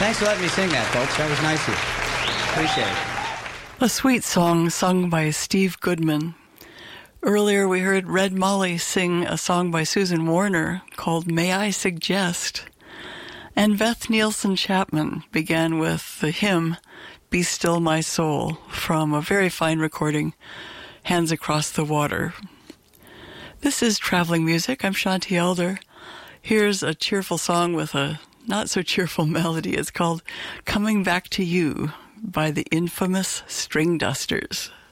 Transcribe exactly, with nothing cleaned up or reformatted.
Thanks for letting me sing that, folks. That was nice of you. Appreciate it. A sweet song sung by Steve Goodman. Earlier we heard Red Molly sing a song by Susan Warner called May I Suggest. And Beth Nielsen Chapman began with the hymn Be Still My Soul from a very fine recording, Hands Across the Water. This is Traveling Music. I'm Shanti Elder. Here's a cheerful song with a not so cheerful melody. It's called Coming Back to You by the infamous String Dusters.